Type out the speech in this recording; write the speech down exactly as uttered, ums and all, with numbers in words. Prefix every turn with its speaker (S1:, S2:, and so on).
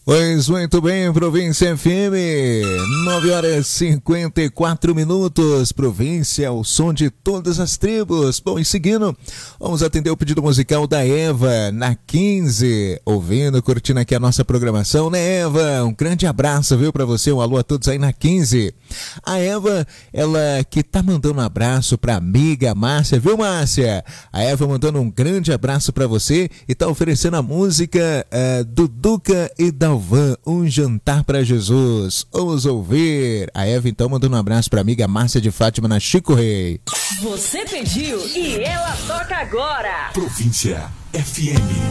S1: Pois muito bem, Província F M, nove horas e cinquenta e quatro minutos, Província, o som de todas as tribos. Bom, e seguindo, vamos atender o pedido musical da Eva, na quinze, ouvindo, curtindo aqui a nossa programação, né, Eva? Um grande abraço, viu, pra você, um alô a todos aí na quinze. A Eva, ela que tá mandando um abraço pra amiga Márcia, viu, Márcia? A Eva mandando um grande abraço pra você e tá oferecendo a música uh, do Duca e da Um Jantar para Jesus. Vamos ouvir. A Eva então mandando um abraço para a amiga Márcia de Fátima na Chico Rei.
S2: Você pediu e ela toca agora.
S3: Província F M.